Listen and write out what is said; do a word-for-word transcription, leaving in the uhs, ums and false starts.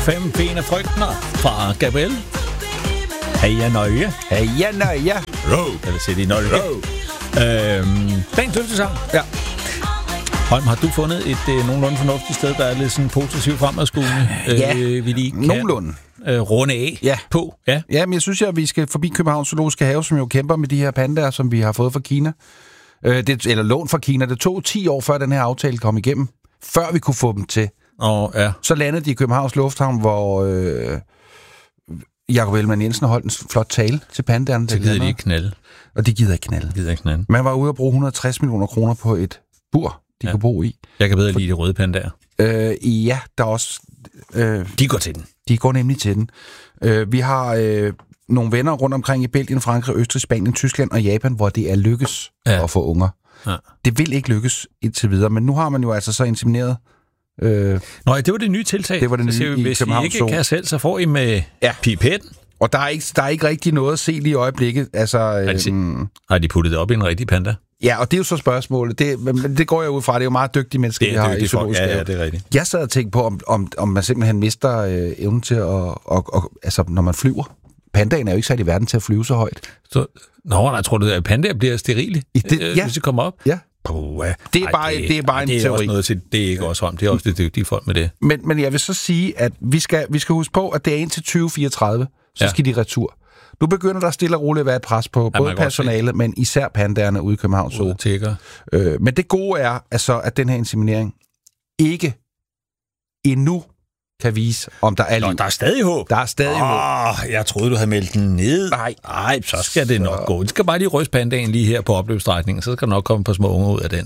fem ben af frygtner fra Gabriel. Heja nøje. Heja nøje. Ro. Eller sætte i nøje. Øhm, dagens tøftesang. Ja. Holm, har du fundet et øh, nogenlunde fornuftigt sted, der er lidt sådan positivt fremadskuende? Ja, øh, vi lige kan, nogenlunde. Øh, runde af ja. på. Ja. ja, men jeg synes, at vi skal forbi Københavns Zoologiske Have, som jo kæmper med de her pandaer, som vi har fået fra Kina. Øh, det, eller lån fra Kina. Det tog ti år, før den her aftale kom igennem. Før vi kunne få dem til. Oh, ja. Så landede de i Københavns Lufthavn, hvor øh, Jakob Ellemann-Jensen holdt en flot tale til pandaerne. Så gider de ikke knalde. Og de gider ikke knalde. Gider ikke knalde. Man var ude at bruge et hundrede og tres millioner kroner på et bur, de ja. kunne bo i. Jeg kan bedre lide de røde pandaer. Øh, ja, der er også... Øh, de går til den. De går nemlig til den. Øh, vi har øh, nogle venner rundt omkring i Belgien, Frankrig, Østrig, Spanien, Tyskland og Japan, hvor det er lykkes ja. at få unger. Ja. Det vil ikke lykkes indtil videre, men nu har man jo altså så insemineret. Øh, Nå, det var det nye tiltag. Det var det nye siger, i hvis København. Hvis I ikke kan selv, så får I med ja. pipetten. Og der er, ikke, der er ikke rigtig noget at se lige i øjeblikket. Altså, øhm, har de puttet det op i en rigtig panda? Ja, og det er jo så spørgsmålet. Det, men det går jeg ud fra. Det er jo meget dygtige mennesker, det vi har i zoologisk have. Ja, ja, det er rigtigt. Jeg sad og tænkte på, om, om, om man simpelthen mister øh, evnen til at... Og, og, altså, når man flyver. Pandaen er jo ikke sat i verden til at flyve så højt. Så, nå, jeg tror du, at pandaer bliver sterile, I det, øh, ja. hvis de kommer op? Ja. Puh, ja. Det er bare, Ej, det, det er bare en det er teori. Også noget til, det er ikke ja. også om. Det er også det dygtige folk med det. Men, men jeg vil så sige, at vi skal, vi skal huske på, at det er indtil tyve fireogtredive, så ja. skal de retur. Nu begynder der stille og roligt at være et pres på ja, både personale, men især pandaerne ude i København Zoo. Øh, men det gode er altså, at den her inseminering ikke endnu kan vise, om der er liv. Nå, der er stadig håb. Der er stadig oh, håb. Jeg troede, du havde meldt den ned. Nej. Nej, så skal det nok så... gå. Det skal bare lige ryste pandaen lige her på opløbsstrækningen, så skal der nok komme et par små unger ud af den.